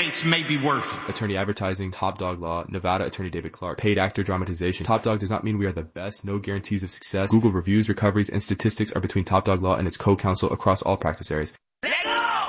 case may be worth it. Attorney Advertising, Top Dog Law, Nevada Attorney David Clark. Paid actor dramatization. Top Dog does not mean we are the best, no guarantees of success. Google reviews, recoveries, and statistics are between Top Dog Law and its co-counsel across all practice areas.